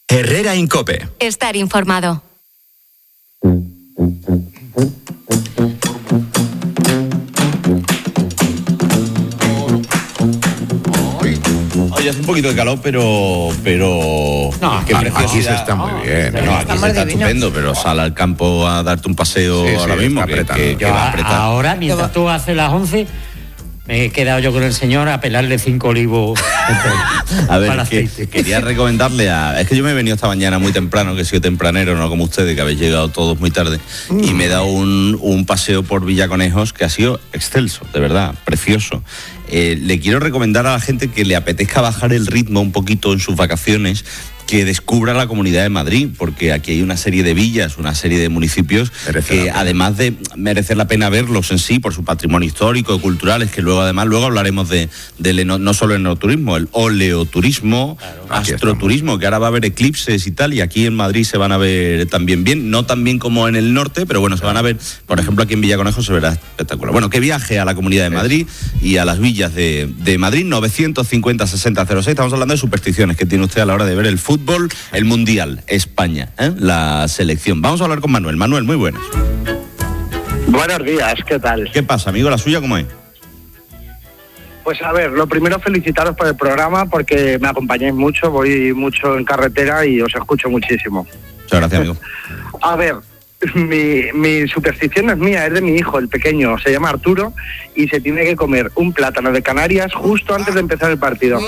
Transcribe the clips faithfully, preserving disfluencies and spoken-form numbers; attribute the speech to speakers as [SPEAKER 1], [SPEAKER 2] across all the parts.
[SPEAKER 1] Herrera en COPE.
[SPEAKER 2] Estar informado.
[SPEAKER 3] Oye, hace un poquito de calor, pero... pero
[SPEAKER 4] no,
[SPEAKER 3] qué
[SPEAKER 4] aquí
[SPEAKER 3] preciosidad.
[SPEAKER 4] se está muy bien.
[SPEAKER 3] No, aquí se está estupendo, pero sal al campo a darte un paseo sí, ahora sí, mismo, que, que, que va a apretar.
[SPEAKER 4] Ahora, mientras tú haces las once... Me he quedado yo con el señor a pelarle cinco olivos.
[SPEAKER 3] A ver, que, quería recomendarle a... Es que yo me he venido esta mañana muy temprano, que he sido tempranero, no como ustedes, que habéis llegado todos muy tarde, mm. y me he dado un, un paseo por Villaconejos que ha sido excelso, de verdad, precioso. Eh, le quiero recomendar a la gente que le apetezca bajar el ritmo un poquito en sus vacaciones, que descubra la Comunidad de Madrid, porque aquí hay una serie de villas, una serie de municipios merece que además de merecer la pena verlos en sí, por su patrimonio histórico y cultural, es que luego además luego hablaremos de, de no, no solo el enoturismo, el oleoturismo, claro, astroturismo, que ahora va a haber eclipses y tal, y aquí en Madrid se van a ver también bien, no tan bien como en el norte, pero bueno, se van a ver, por ejemplo, aquí en Villaconejos se verá espectacular. Bueno, que viaje a la Comunidad de Madrid y a las villas de, de Madrid, novecientos cincuenta sesenta cero seis, estamos hablando de supersticiones que tiene usted a la hora de ver el fútbol. Fútbol, el Mundial, España, ¿eh? La selección. Vamos a hablar con Manuel. Manuel, muy buenas.
[SPEAKER 5] Buenos días, ¿qué tal?
[SPEAKER 3] ¿Qué pasa, amigo? ¿La suya cómo es?
[SPEAKER 5] Pues a ver, lo primero felicitaros por el programa porque me acompañáis mucho, voy mucho en carretera y os escucho muchísimo.
[SPEAKER 3] Muchas gracias, amigo.
[SPEAKER 5] A ver, mi, mi superstición no es mía, es de mi hijo, el pequeño, se llama Arturo y se tiene que comer un plátano de Canarias justo antes de empezar el partido.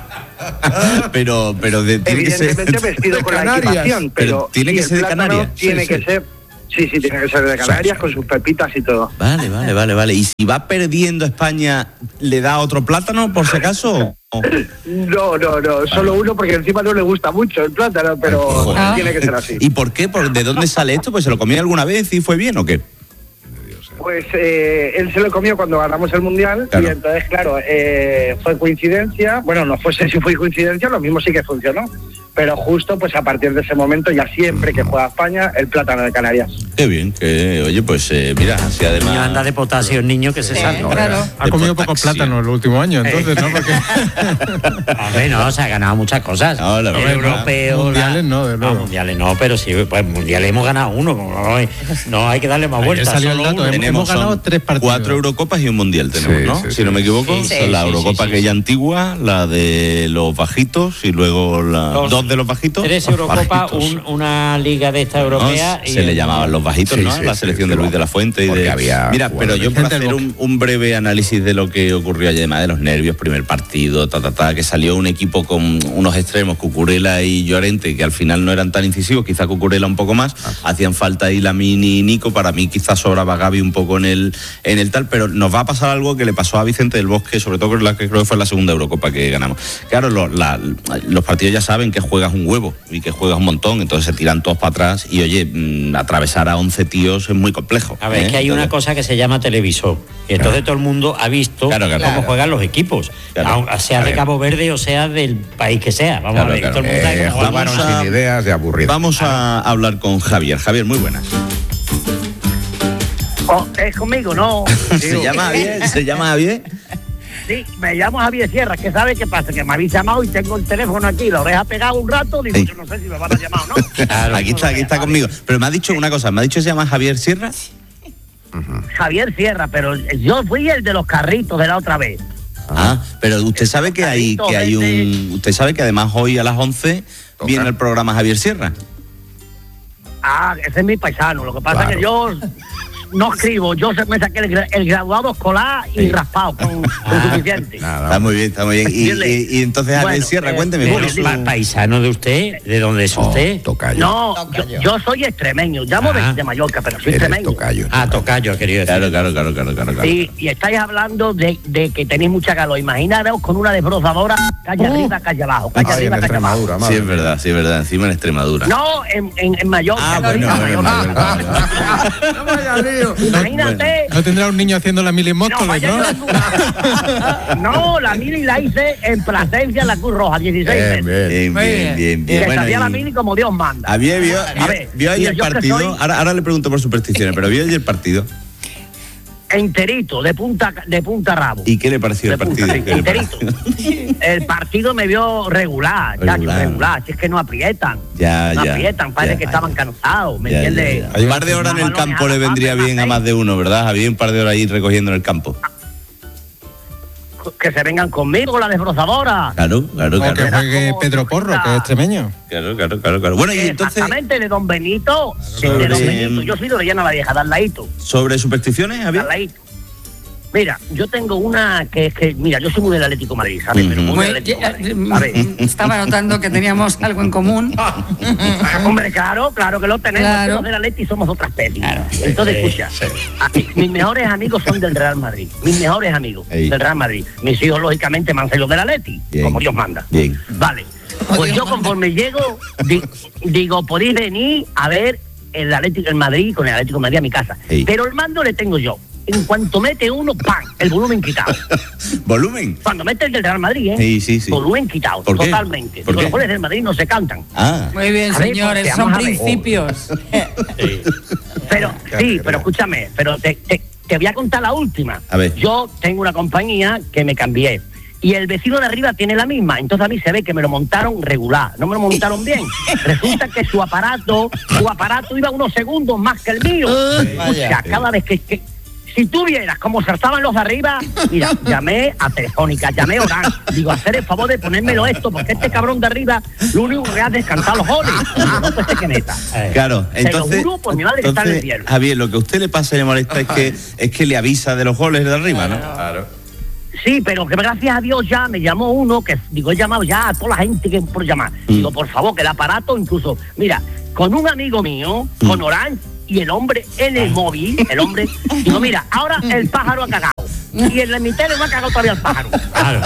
[SPEAKER 3] pero, pero de,
[SPEAKER 5] tiene evidentemente que ser vestido de con Canarias. La equipación, pero,
[SPEAKER 3] pero tiene que ser de Canarias.
[SPEAKER 5] Tiene
[SPEAKER 3] sí,
[SPEAKER 5] que
[SPEAKER 3] sí.
[SPEAKER 5] ser, sí, sí, tiene que ser de Canarias con sus pepitas y todo.
[SPEAKER 3] Vale, vale, vale, vale. ¿Y si va perdiendo España, le da otro plátano, por si acaso?
[SPEAKER 5] Oh. No, no, no, solo uno porque encima no le gusta mucho el plátano, pero ah. tiene que ser así.
[SPEAKER 3] ¿Y por qué? ¿Por ¿De dónde sale esto? Pues se lo comió alguna vez y fue bien, ¿o qué?
[SPEAKER 5] Pues eh, él se lo comió cuando ganamos el Mundial, claro. Y entonces, claro, eh, fue coincidencia, bueno, no sé si fue coincidencia, lo mismo sí que funcionó, pero justo pues a partir de ese momento, ya siempre que juega España, el plátano de Canarias.
[SPEAKER 3] Qué bien, que oye, pues eh, mira, así además...
[SPEAKER 4] El niño anda de potasio, el niño que se
[SPEAKER 6] eh,
[SPEAKER 4] salva.
[SPEAKER 6] Claro. Ha comido pocos plátanos el último año, entonces, ¿no? Porque...
[SPEAKER 4] A ver, no, se ha ganado muchas cosas. No, la verdad, europeo,
[SPEAKER 6] mundiales no, de
[SPEAKER 4] no, mundiales no, pero sí, pues mundiales hemos ganado uno, no hay, no hay que darle más vueltas.
[SPEAKER 6] Solo dato, uno. Hemos ganado tres partidos.
[SPEAKER 3] Cuatro Eurocopas y un Mundial tenemos, sí, ¿no? Sí, si sí, no me equivoco, sí, sí, la Eurocopa sí, sí, aquella sí. antigua, la de los bajitos y luego la los, dos de los bajitos.
[SPEAKER 4] Tres Eurocopas, un, una liga de esta europea.
[SPEAKER 3] No, y se le llamaban los bajitos, sí, ¿no? Sí, la selección sí, de Luis de la Fuente y de... Había Mira, pero yo para hacer un, un breve análisis de lo que ocurrió ayer, además de los nervios, primer partido, ta, ta, ta, que salió un equipo con unos extremos, Cucurella y Llorente, que al final no eran tan incisivos, quizá Cucurella un poco más, ah. hacían falta ahí Lamine y Nico, para mí quizás sobraba Gavi un poco en el, en el tal, pero nos va a pasar algo que le pasó a Vicente del Bosque, sobre todo con la que creo que fue la segunda Eurocopa que ganamos. Claro, lo, la, los partidos ya saben que juegas un huevo y que juegas un montón, entonces se tiran todos para atrás y oye, mmm, atravesar a once tíos es muy complejo.
[SPEAKER 4] A ver, ¿eh? Es que hay entonces... una cosa que se llama televisor, y entonces claro. todo el mundo ha visto claro, claro, cómo claro. juegan los equipos, claro. sea de Cabo Verde o sea del país que sea. Vamos claro, a ver, claro. todo el mundo eh,
[SPEAKER 3] vamos a, sin ideas de aburrido. Vamos a hablar con Javier. Javier, muy buenas.
[SPEAKER 7] Oh, es conmigo, ¿no?
[SPEAKER 3] ¿Se llama Javier? ¿Se llama Javier?
[SPEAKER 7] Sí, me llamo Javier Sierra, que sabe qué pasa, que me habéis llamado y tengo el teléfono aquí, la oreja pegado un rato, digo, sí. yo no sé si me van a llamar o no.
[SPEAKER 3] Claro, aquí está, aquí está conmigo. Pero me ha dicho una cosa, me ha dicho que se llama Javier Sierra.
[SPEAKER 7] Uh-huh. Javier Sierra, pero yo fui el de los carritos de la otra vez.
[SPEAKER 3] Ah, pero usted sabe que hay, que hay un... Usted sabe que además hoy a las once ¿Toca? Viene el programa Javier Sierra.
[SPEAKER 7] Ah, ese es mi paisano, lo que pasa claro. es que yo... no escribo, yo me saqué el, el graduado escolar y sí. raspado con, ah, con suficiente.
[SPEAKER 3] Nada, está muy bien, está muy bien. Y, y, y entonces, Javier bueno, Sierra, eh, cuénteme.
[SPEAKER 4] Bueno, su... ¿Paisano de usted? ¿De dónde es usted?
[SPEAKER 7] Oh, tocayo. No, tocayo. Yo, yo soy extremeño, llamo ah. de, de Mallorca, pero soy extremeño.
[SPEAKER 3] Tocayo,
[SPEAKER 4] ah, tocayo, querido.
[SPEAKER 3] Claro, claro, claro, claro, claro, claro.
[SPEAKER 7] Y, y estáis hablando de, de que tenéis mucha calor. Imaginaros con una desbrozadora, calle uh. arriba, calle abajo, calle Ay, arriba, calle abajo.
[SPEAKER 3] Sí, es verdad, sí, es verdad, encima en Extremadura.
[SPEAKER 7] No, en, en, en Mallorca.
[SPEAKER 3] Ah, bueno, bueno,
[SPEAKER 7] no vaya lío. Imagínate.
[SPEAKER 6] No tendrá un niño haciendo la mili en Móstoles, ¿no?
[SPEAKER 7] No, no, la mili la hice en Plasencia, en la Cruz Roja, dieciséis
[SPEAKER 3] meses. Bien, bien, bien, bien, bien.
[SPEAKER 7] Que bueno, hacía y... la mili como Dios manda.
[SPEAKER 3] Había, vio, vio, ver, vio ahí el partido, soy... ahora, ahora le pregunto por supersticiones, pero vio ahí el partido.
[SPEAKER 7] enterito, de punta de punta a rabo.
[SPEAKER 3] ¿Y qué le pareció el partido?
[SPEAKER 7] Punta, enterito. El partido me vio regular, regular. Chacho, regular. Si es que no aprietan.
[SPEAKER 3] Ya,
[SPEAKER 7] no
[SPEAKER 3] ya.
[SPEAKER 7] aprietan, parece
[SPEAKER 3] ya,
[SPEAKER 7] que
[SPEAKER 3] ya.
[SPEAKER 7] estaban cansados, ¿me
[SPEAKER 3] ya,
[SPEAKER 7] entiendes?
[SPEAKER 3] Ya, ya. Un par de horas en el campo le vendría bien a más de uno, ¿verdad? Había un par de horas ahí recogiendo en el campo.
[SPEAKER 7] Que se vengan conmigo con la desbrozadora.
[SPEAKER 3] Claro, claro, claro.
[SPEAKER 6] O que juegue Pedro Porro, que es extremeño.
[SPEAKER 3] Claro, claro, claro, claro. Bueno, y entonces...
[SPEAKER 7] Exactamente, de Don Benito. Sobre... De Don Benito. Yo soy de Orellana la Vieja, de Arlaíto.
[SPEAKER 3] ¿Sobre supersticiones, Javier?
[SPEAKER 7] Arlaíto. Mira, yo tengo una que es que, mira, yo soy muy del Atlético de Madrid, ¿sabes? Pero muy del Atlético de Madrid.
[SPEAKER 1] Estaba notando que teníamos algo en común.
[SPEAKER 7] Hombre, claro, claro que lo tenemos. Claro. Los del Atlético somos otra especie. Claro. Entonces, sí, escucha, sí. Aquí, mis mejores amigos son del Real Madrid. Mis mejores amigos Ey. del Real Madrid. Mis hijos, lógicamente, me han salido del Atlético, como Dios manda.
[SPEAKER 3] Bien.
[SPEAKER 7] Vale. Pues yo, conforme llego, di, digo, podéis venir a ver el Atlético, el Madrid, con el Atlético de Madrid a mi casa. Ey. Pero el mando le tengo yo. En cuanto mete uno, ¡pam! El volumen quitado.
[SPEAKER 3] ¿Volumen?
[SPEAKER 7] Cuando mete el del Real Madrid, ¿eh?
[SPEAKER 3] Sí, sí, sí.
[SPEAKER 7] Volumen quitado,
[SPEAKER 3] ¿Por
[SPEAKER 7] totalmente.
[SPEAKER 3] ¿Por
[SPEAKER 7] los goles del Madrid no se cantan.
[SPEAKER 3] Ah.
[SPEAKER 1] Muy bien, ver, señores, ver, son principios.
[SPEAKER 7] Sí. Pero, sí, pero escúchame, pero te, te, te voy a contar la última.
[SPEAKER 3] A ver.
[SPEAKER 7] Yo tengo una compañía que me cambié. Y el vecino de arriba tiene la misma. Entonces a mí se ve que me lo montaron regular. No me lo montaron bien. Resulta que su aparato, su aparato iba unos segundos más que el mío. O sea, cada vez que... que si tú vieras cómo saltaban los de arriba, mira, llamé a Telefónica, llamé a Orange, digo, hacer el favor de ponérmelo esto, porque este cabrón de arriba lo único que hace es descansar los goles, no pues que meta.
[SPEAKER 3] Claro, entonces,
[SPEAKER 7] lo juro por mi madre que está en el cielo.
[SPEAKER 3] Javier, lo que a usted le pasa y le molesta es que, es que le avisa de los goles de arriba, ¿no?
[SPEAKER 2] Claro.
[SPEAKER 7] Sí, pero que gracias a Dios ya me llamó uno, que digo, he llamado ya a toda la gente que por llamar. Mm. Digo, por favor, que el aparato, incluso, mira, con un amigo mío, mm. con Orange, y el hombre en el móvil, el hombre, digo, mira, ahora el pájaro ha cagado. Y en la mitad le va a cagar todavía el pájaro. Claro.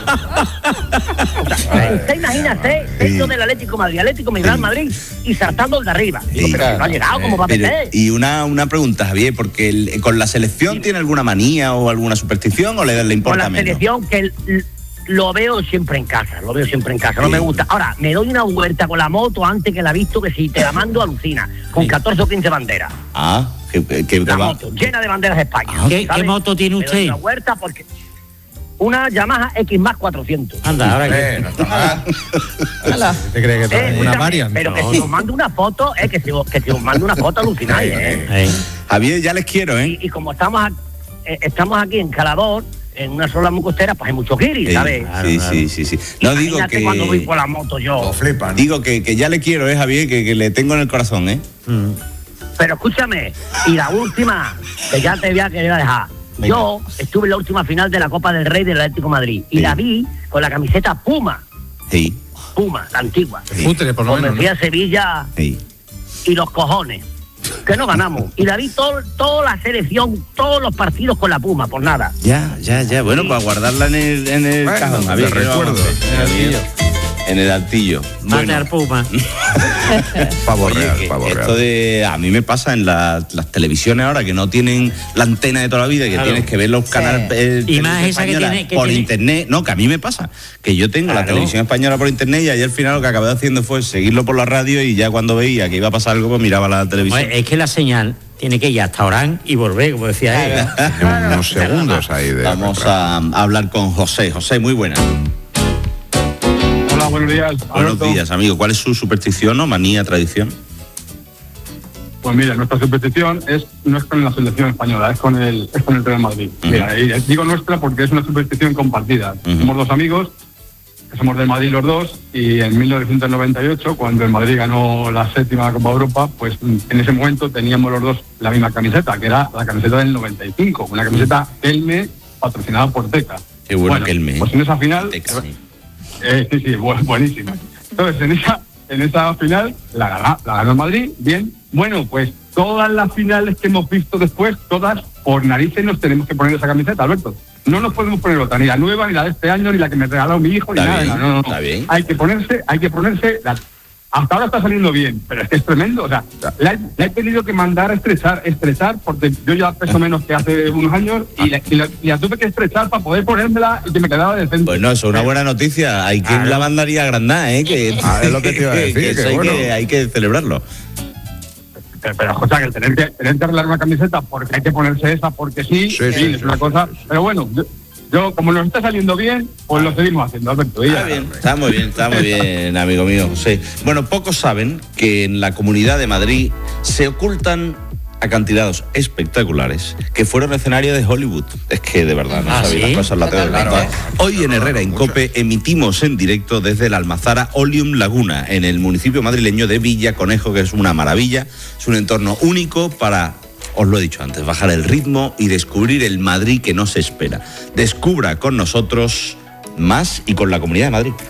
[SPEAKER 7] O sea, usted imagínate, dentro del Atlético de Madrid, Atlético de Madrid, y saltando el de arriba. Digo,
[SPEAKER 3] sí,
[SPEAKER 7] pero
[SPEAKER 3] claro.
[SPEAKER 7] no ha llegado, ¿cómo va a
[SPEAKER 3] pero,
[SPEAKER 7] meter?
[SPEAKER 3] Y una, una pregunta, Javier, porque el, con la selección, sí. ¿tiene alguna manía o alguna superstición o le, le importa menos?
[SPEAKER 7] Con la selección, que el, lo veo siempre en casa, lo veo siempre en casa, no sí. me gusta. Ahora, me doy una vuelta con la moto antes que la he visto, que si te la mando alucina, con sí. catorce o quince banderas.
[SPEAKER 3] Ah, que, que
[SPEAKER 7] la
[SPEAKER 3] va.
[SPEAKER 7] moto, llena de banderas de España.
[SPEAKER 4] Ah, ¿Qué, ¿Qué moto tiene usted?
[SPEAKER 7] Me doy una vuelta porque... Una Yamaha X más cuatrocientos.
[SPEAKER 4] Anda, ahora que...
[SPEAKER 2] Eh, no está mal.
[SPEAKER 6] ¿Te crees que
[SPEAKER 7] eh,
[SPEAKER 6] una Variant?
[SPEAKER 7] Pero no, que no. si os mando una foto, es eh, que, si, que si os mando una foto alucináis, eh.
[SPEAKER 3] eh. Javier, ya les quiero, ¿eh?
[SPEAKER 7] Y, y como estamos, a, eh, estamos aquí en Calador, en una sola muy costera, pues hay mucho guiri,
[SPEAKER 3] sí,
[SPEAKER 7] ¿sabes?
[SPEAKER 3] Claro, sí, claro. sí, sí, sí. No digo que...
[SPEAKER 7] cuando voy por la moto yo.
[SPEAKER 2] Lo flipan.
[SPEAKER 3] Digo que, que ya le quiero, ¿eh, Javier? Que, que le tengo en el corazón, ¿eh? Mm.
[SPEAKER 7] Pero escúchame, y la última, que ya te voy a querer dejar. Venga. Yo estuve en la última final de la Copa del Rey del Atlético de Madrid y sí. la vi con la camiseta Puma.
[SPEAKER 3] Sí.
[SPEAKER 7] Puma, la antigua.
[SPEAKER 6] Sí. Putre, por lo menos.
[SPEAKER 7] Me fui a Sevilla
[SPEAKER 3] sí.
[SPEAKER 7] y los cojones. Que no ganamos. Y la vi todo, toda la selección, todos los partidos con la Puma, por nada.
[SPEAKER 3] Ya, ya, ya. Bueno, sí. para guardarla en el, en el
[SPEAKER 2] bueno,
[SPEAKER 3] cajón.
[SPEAKER 2] A ver, recuerdo.
[SPEAKER 3] En el altillo.
[SPEAKER 4] Mate al Puma.
[SPEAKER 2] Pavo
[SPEAKER 3] Oye,
[SPEAKER 2] real,
[SPEAKER 3] que
[SPEAKER 2] pavo real.
[SPEAKER 3] Esto de, a mí me pasa en la, las televisiones ahora que no tienen la antena de toda la vida, que claro. tienes que ver los sí. canales eh,
[SPEAKER 4] y más esa que tiene, que
[SPEAKER 3] por
[SPEAKER 4] tiene...
[SPEAKER 3] internet. No, que a mí me pasa. Que yo tengo claro. la televisión española por internet y ayer al final lo que acabé haciendo fue seguirlo por la radio y ya cuando veía que iba a pasar algo, pues miraba la televisión.
[SPEAKER 4] Pues es que la señal tiene que ir hasta Orán y volver, como decía
[SPEAKER 2] claro. ella. Claro. Unos segundos ahí de
[SPEAKER 3] Vamos a, a hablar con José. José, muy buena.
[SPEAKER 8] Hola, buenos días.
[SPEAKER 3] Buenos Alberto. días, amigo. ¿Cuál es su superstición o manía, tradición?
[SPEAKER 8] Pues mira, nuestra superstición es no es con la selección española, es con el es con el Real Madrid. Uh-huh. Mira, y digo nuestra porque es una superstición compartida. Uh-huh. Somos dos amigos, que somos del Madrid los dos, y en mil novecientos noventa y ocho, cuando el Madrid ganó la séptima Copa Europa, pues en ese momento teníamos los dos la misma camiseta, que era la camiseta del noventa y cinco, una camiseta Kelme patrocinada por Teca.
[SPEAKER 3] Qué bueno, bueno Kelme.
[SPEAKER 8] Pues en esa final...
[SPEAKER 3] Teca, sí.
[SPEAKER 8] Eh, sí, sí, bu- buenísima. Entonces, en esa, en esa final la ganó, la ganó el Madrid, bien. Bueno, pues todas las finales que hemos visto después, todas por narices nos tenemos que poner esa camiseta, Alberto. No nos podemos poner otra, ni la nueva, ni la de este año, ni la que me regaló mi hijo, ni
[SPEAKER 3] está
[SPEAKER 8] nada.
[SPEAKER 3] Bien,
[SPEAKER 8] no, no, no.
[SPEAKER 3] Está bien.
[SPEAKER 8] Hay que ponerse, hay que ponerse... La, hasta ahora está saliendo bien, pero es que es tremendo. O sea, la, la he tenido que mandar a estrechar, estrechar, porque yo ya peso menos que hace unos años y la, y la, y la tuve que estrechar para poder ponérmela y que me quedaba decente.
[SPEAKER 3] Pues no, eso es una buena noticia. Hay quien ah, la mandaría a agrandar, ¿eh? Que,
[SPEAKER 2] ah, es lo que te iba a decir.
[SPEAKER 3] que, que,
[SPEAKER 2] que
[SPEAKER 3] hay,
[SPEAKER 2] bueno.
[SPEAKER 3] que hay que celebrarlo.
[SPEAKER 8] pero, pero o sea, que tener que, tener que arreglar una camiseta porque hay que ponerse esa, porque sí,
[SPEAKER 2] Sí,
[SPEAKER 8] sí,
[SPEAKER 2] sí,
[SPEAKER 8] es
[SPEAKER 2] sí,
[SPEAKER 8] una
[SPEAKER 2] sí,
[SPEAKER 8] cosa,
[SPEAKER 2] sí, sí.
[SPEAKER 8] pero bueno, yo, yo, como nos está saliendo bien, pues lo seguimos haciendo, Alberto.
[SPEAKER 3] Está bien, está muy bien, está muy bien, amigo mío. Sí. Bueno, pocos saben que en la Comunidad de Madrid se ocultan acantilados espectaculares que fueron escenario de Hollywood. Es que de verdad, no
[SPEAKER 4] ¿Ah,
[SPEAKER 3] sabéis
[SPEAKER 4] sí?
[SPEAKER 3] las cosas, la tengo que contar. Hoy en Herrera en Cope emitimos en directo desde la Almazara Oleum Laguna, en el municipio madrileño de Villa Conejo, que es una maravilla. Es un entorno único para, os lo he dicho antes, bajar el ritmo y descubrir el Madrid que nos espera. Descubra con nosotros más y con la Comunidad de Madrid.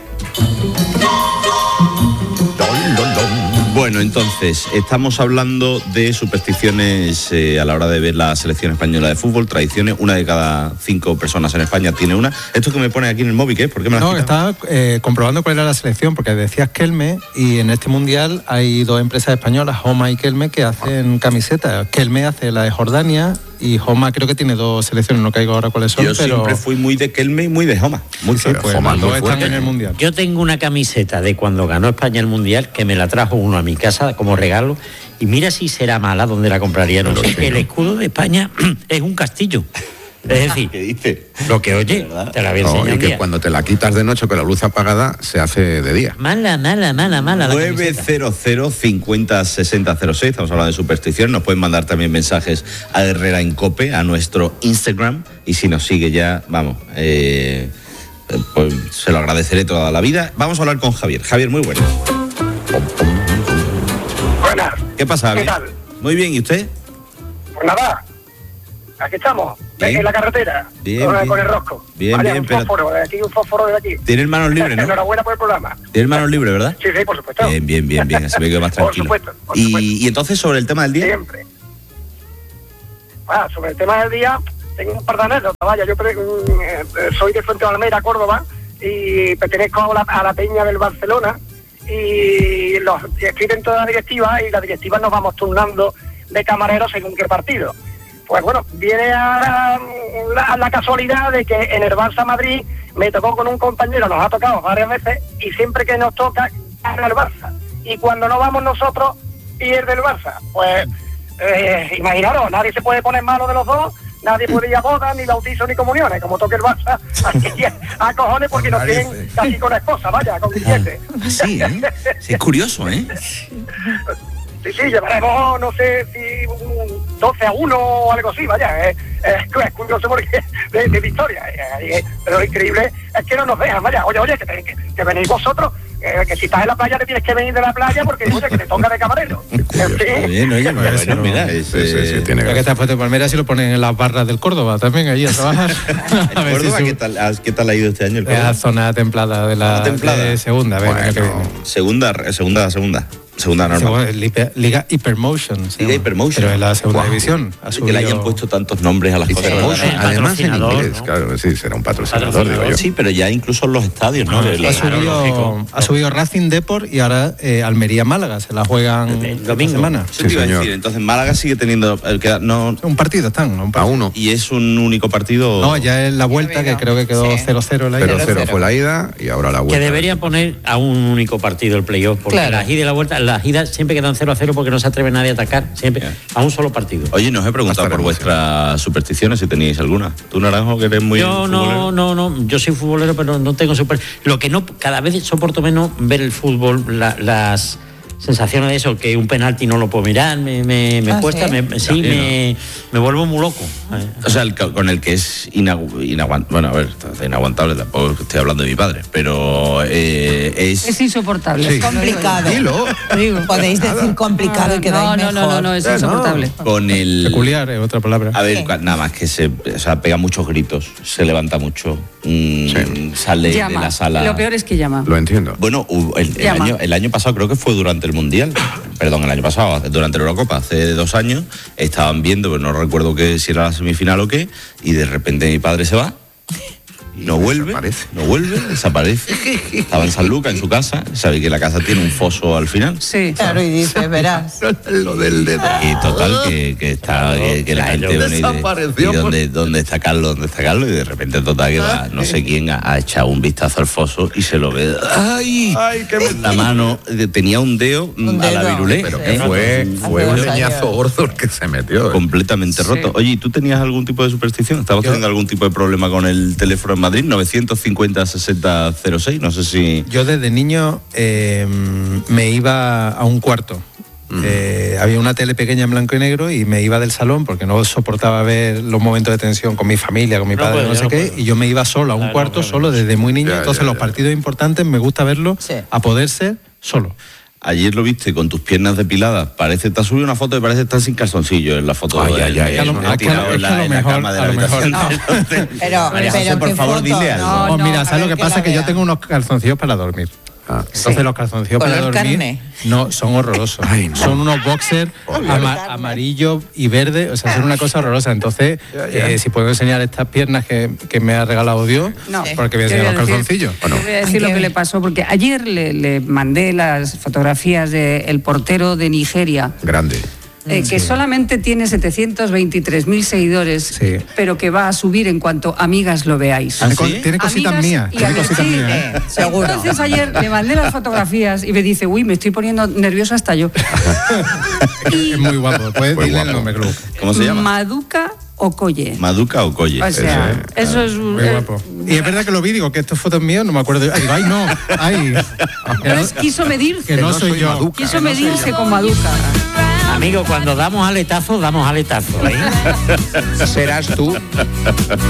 [SPEAKER 3] Bueno, entonces, estamos hablando de supersticiones eh, a la hora de ver la selección española de fútbol, tradiciones. Una de cada cinco personas en España tiene una. Esto que me pone aquí en el móvil, ¿qué? ¿Por qué me la has
[SPEAKER 6] No,
[SPEAKER 3] quitado?
[SPEAKER 6] estaba eh, comprobando cuál era la selección, porque decías Kelme, y en este mundial hay dos empresas españolas, Homa y Kelme, que hacen camisetas. Kelme hace la de Jordania y Homa creo que tiene dos selecciones, no caigo ahora cuáles son,
[SPEAKER 3] Yo
[SPEAKER 6] pero...
[SPEAKER 3] siempre fui muy de Kelme y muy de Homa. Muy
[SPEAKER 6] Sí, pues
[SPEAKER 2] Homa
[SPEAKER 6] los
[SPEAKER 2] muy
[SPEAKER 6] dos están
[SPEAKER 2] fuerte.
[SPEAKER 6] en el mundial.
[SPEAKER 4] Yo tengo una camiseta de cuando ganó España el Mundial que me la trajo uno a mi casa como regalo y mira si será mala donde la compraría. No sé, el escudo de España es un castillo. Es decir,
[SPEAKER 3] ¿Qué dice?
[SPEAKER 4] lo que oye, te la voy a enseñar
[SPEAKER 2] No, y
[SPEAKER 4] un
[SPEAKER 2] que
[SPEAKER 4] día.
[SPEAKER 2] cuando te la quitas de noche con la luz apagada, se hace de día.
[SPEAKER 4] Mala, mala, mala, mala la
[SPEAKER 3] nueve
[SPEAKER 4] camiseta.
[SPEAKER 3] cero cero cincuenta sesenta cero seis, estamos hablando de superstición. Nos pueden mandar también mensajes a Herrera en Cope, a nuestro Instagram. Y si nos sigue ya, vamos, eh, pues se lo agradeceré toda la vida. Vamos a hablar con Javier. Javier, muy bueno.
[SPEAKER 5] Buenas.
[SPEAKER 3] ¿Qué pasa, Javier?
[SPEAKER 5] ¿Qué tal?
[SPEAKER 3] Muy bien, ¿y usted?
[SPEAKER 5] Pues nada, aquí estamos,
[SPEAKER 3] Bien.
[SPEAKER 5] en la carretera,
[SPEAKER 3] Bien,
[SPEAKER 5] con,
[SPEAKER 3] bien.
[SPEAKER 5] con el rosco.
[SPEAKER 3] Bien,
[SPEAKER 5] Vaya,
[SPEAKER 3] bien,
[SPEAKER 5] un
[SPEAKER 3] pero-
[SPEAKER 5] fósforo de aquí, un fósforo de aquí.
[SPEAKER 3] Tiene manos libres, ¿no?
[SPEAKER 5] Enhorabuena por el programa.
[SPEAKER 3] Tiene manos libres, ¿verdad?
[SPEAKER 5] Sí, sí, por supuesto.
[SPEAKER 3] Bien, bien, bien, bien, así me quedo más
[SPEAKER 5] Por
[SPEAKER 3] tranquilo.
[SPEAKER 5] supuesto, por supuesto.
[SPEAKER 3] Y, y entonces, sobre el tema del día.
[SPEAKER 5] Siempre. Ah, sobre el tema del día, tengo un par de anécdotas. Vaya, yo pre- mm, eh, soy de Fuente de Almeida, Córdoba, y pertenezco a la, a la peña del Barcelona, y los estoy dentro de la directiva, y la directiva nos vamos turnando de camareros según qué partido. Pues bueno, viene a la, la casualidad de que en el Barça Madrid me tocó con un compañero, nos ha tocado varias veces, y siempre que nos toca, gana el Barça. Y cuando no vamos nosotros, pierde el Barça. Pues eh, imaginaros, nadie se puede poner malo de los dos, nadie puede ir a bodas, ni bautizos, ni comuniones, como toque el Barça, así a cojones porque nos tienen casi con esposa, vaya, con billete.
[SPEAKER 3] Sí, ¿eh? Sí, es curioso, ¿eh?
[SPEAKER 5] Sí, sí, llevaremos, no sé si un doce a uno o algo así, vaya, es, es, es curioso porque de, de victoria, eh, eh, pero lo increíble es que no nos dejan, vaya, oye, oye, que, te- que, que venís vosotros, eh, que si estás en la playa te tienes que venir de la playa porque, oye, que te toca de camarero. En
[SPEAKER 3] Muy
[SPEAKER 5] fin,
[SPEAKER 3] bien, oye,
[SPEAKER 6] Pues
[SPEAKER 3] bueno,
[SPEAKER 6] no.
[SPEAKER 3] mira, es,
[SPEAKER 2] Sí, sí, sí,
[SPEAKER 3] eh,
[SPEAKER 2] tiene
[SPEAKER 6] Ya que estás puesto de Palmera, si lo ponen en las barras del Córdoba también, allí a trabajar. A ver si
[SPEAKER 3] Córdoba,
[SPEAKER 6] sube.
[SPEAKER 3] ¿qué tal, has- ¿qué tal ha ido este año el
[SPEAKER 6] Es la
[SPEAKER 3] Córdoba?
[SPEAKER 6] zona templada de la
[SPEAKER 3] Zona templada.
[SPEAKER 6] de segunda, a ver,
[SPEAKER 2] Bueno.
[SPEAKER 6] el año que viene.
[SPEAKER 3] Segunda, segunda, segunda. Segunda normal.
[SPEAKER 6] Segunda, Liga, Liga Hypermotion. se
[SPEAKER 3] Liga
[SPEAKER 6] llama.
[SPEAKER 3] Hypermotion.
[SPEAKER 6] Pero en la segunda
[SPEAKER 2] Wow.
[SPEAKER 6] división. Ha
[SPEAKER 3] Que le hayan
[SPEAKER 6] subido-
[SPEAKER 3] puesto tantos nombres a las cosas.
[SPEAKER 2] Hypermotion,
[SPEAKER 4] Sí,
[SPEAKER 2] además en
[SPEAKER 4] patrocinador,
[SPEAKER 2] inglés,
[SPEAKER 4] ¿no?
[SPEAKER 2] claro, sí, será un patrocinador,
[SPEAKER 4] Patrocinador,
[SPEAKER 2] digo yo.
[SPEAKER 3] Sí, pero ya incluso en los estadios, ¿no?
[SPEAKER 6] Ha
[SPEAKER 3] La-
[SPEAKER 4] Claro,
[SPEAKER 6] subido,
[SPEAKER 4] lógico.
[SPEAKER 6] ha subido Racing Deport y ahora eh, Almería Málaga. Se la juegan
[SPEAKER 4] El
[SPEAKER 6] esta
[SPEAKER 4] domingo.
[SPEAKER 6] semana.
[SPEAKER 3] Eso te
[SPEAKER 2] Sí,
[SPEAKER 3] iba a
[SPEAKER 2] señor.
[SPEAKER 3] decir. Entonces Málaga sigue teniendo el que no
[SPEAKER 6] Un partido están. Un
[SPEAKER 2] A
[SPEAKER 6] partido.
[SPEAKER 2] uno.
[SPEAKER 3] y es un único partido.
[SPEAKER 6] No, ya es la vuelta, que creo que quedó
[SPEAKER 1] Sí.
[SPEAKER 6] cero cero la
[SPEAKER 2] Pero
[SPEAKER 6] ida.
[SPEAKER 2] cero fue la ida y ahora la vuelta.
[SPEAKER 4] Que deberían poner a un único partido el playoff, porque
[SPEAKER 1] Claro.
[SPEAKER 4] las idas y la vuelta, las idas siempre quedan cero a cero porque no se atreve nadie a atacar, siempre a un solo partido.
[SPEAKER 3] Oye, nos he preguntado
[SPEAKER 2] Hasta
[SPEAKER 3] por
[SPEAKER 2] la
[SPEAKER 3] vuestras supersticiones, si teníais alguna. ¿Tú, Naranjo, que eres muy
[SPEAKER 4] Yo no,
[SPEAKER 3] futbolero?
[SPEAKER 4] no, no, yo soy futbolero, pero no tengo super. Lo que no, cada vez soporto menos ver el fútbol, la- las sensaciones de eso, que un penalti no lo puedo mirar, me, me, me
[SPEAKER 1] Ah,
[SPEAKER 4] cuesta,
[SPEAKER 1] ¿sí?
[SPEAKER 4] me, sí, me, me vuelvo muy loco.
[SPEAKER 3] O sea, el ca- con el que es inaguantable. Bueno, a ver, está inaguantable, tampoco estoy hablando de mi padre, pero eh, es.
[SPEAKER 1] Es insoportable.
[SPEAKER 2] Sí.
[SPEAKER 1] es
[SPEAKER 9] Complicado.
[SPEAKER 2] Dilo.
[SPEAKER 1] Digo.
[SPEAKER 9] Podéis decir complicado y quedáis
[SPEAKER 1] no, no,
[SPEAKER 9] mejor.
[SPEAKER 1] no, no, no, es
[SPEAKER 2] Eh, no.
[SPEAKER 1] insoportable.
[SPEAKER 3] Con el.
[SPEAKER 6] Peculiar es otra palabra.
[SPEAKER 3] A ver,
[SPEAKER 1] Sí.
[SPEAKER 3] cua- nada más que se. O sea, pega muchos gritos, se levanta mucho, mm,
[SPEAKER 2] Sí.
[SPEAKER 3] sale
[SPEAKER 1] Llama.
[SPEAKER 3] de la sala.
[SPEAKER 1] Lo peor es que llama.
[SPEAKER 2] Lo entiendo.
[SPEAKER 3] Bueno, hubo- el, el
[SPEAKER 1] Llama.
[SPEAKER 3] año, el año pasado creo que fue durante el Mundial, perdón, el año pasado, durante la Eurocopa, hace dos años, estaban viendo, pero no recuerdo que si era la semifinal o qué, y de repente mi padre se va no vuelve, no vuelve, desaparece. Estaba en San Lucas, en su casa, sabéis que la casa tiene un foso al final.
[SPEAKER 9] Sí. Claro, y dices, verás.
[SPEAKER 2] Lo del dedo.
[SPEAKER 3] Y total, que, que está, que, que la gente viene y, de, y dónde, dónde está Carlos, dónde está Carlos, y de repente total que va, no sé quién ha, ha echado un vistazo al foso y se lo ve. ¡Ay! Ay qué la mano tenía un dedo, un a la virulé.
[SPEAKER 2] Pero que fue, fue un leñazo gordo el que se metió. ¿eh?
[SPEAKER 3] Completamente roto. Sí. Oye, ¿y tú tenías algún tipo de superstición? ¿Estabas teniendo algún tipo de problema con el teléfono en Madrid? novecientos cincuenta sesenta cero seis, no sé si...
[SPEAKER 6] Yo desde niño eh, me iba a un cuarto. Mm. Eh, había una tele pequeña en blanco y negro y me iba del salón porque no soportaba ver los momentos de tensión con mi familia, con mi no padre, puedo, no sé no qué, puedo. Y yo me iba solo a un claro, cuarto, no solo desde muy niño. Ya, entonces ya, ya. Los partidos importantes me gusta verlos sí. a poder ser solo.
[SPEAKER 3] Ayer lo viste con tus piernas depiladas. Parece, te has subido una foto y parece que estás sin calzoncillo en la foto.
[SPEAKER 2] Ay, ay, ay,
[SPEAKER 3] ay, no, tirado en la, en la cama de la habitación. No.
[SPEAKER 9] Pero,
[SPEAKER 3] María José,
[SPEAKER 9] pero
[SPEAKER 3] por favor,
[SPEAKER 9] foto?
[SPEAKER 3] dile algo.
[SPEAKER 6] No, no, mira, ¿sabes lo que pasa? Es que yo tengo unos calzoncillos para dormir. Ah, entonces sí. Los calzoncillos para dormir carne. No son horrorosos. Ay, no. Son unos boxers ama amarillo y verde, o sea, son una cosa horrorosa. Entonces, ya, ya. Eh, si puedo enseñar estas piernas que, que me ha regalado Dios, no. Porque voy a enseñar los calzoncillos.
[SPEAKER 1] Yo voy a decir lo que le pasó, porque ayer le, le mandé las fotografías del portero de Nigeria.
[SPEAKER 2] Grande.
[SPEAKER 1] Eh, que sí. Solamente tiene setecientos veintitrés mil seguidores, sí. Pero que va a subir en cuanto amigas lo veáis.
[SPEAKER 6] ¿Ah, sí? Tiene cositas amigas mías. Tiene cositas
[SPEAKER 1] sí,
[SPEAKER 6] mías.
[SPEAKER 1] Eh, seguro. Entonces ayer le mandé las fotografías y me dice, uy, me estoy poniendo nerviosa hasta yo.
[SPEAKER 6] Y, es muy guapo. Puedes decirle el nombre, Club.
[SPEAKER 3] ¿Cómo se llama?
[SPEAKER 1] Maduka Okoye.
[SPEAKER 3] Maduka Okoye.
[SPEAKER 1] O sea, eso, eso es
[SPEAKER 6] muy eh, guapo. Y es verdad que lo vi, digo que estas fotos mías no me acuerdo. Ay, ay no. Ay.
[SPEAKER 1] Entonces quiso medirse.
[SPEAKER 6] Que no soy yo.
[SPEAKER 1] Maduka, quiso medirse no con Maduka.
[SPEAKER 4] Amigo, cuando damos aletazo, damos aletazo. ¿eh?
[SPEAKER 2] Serás tú.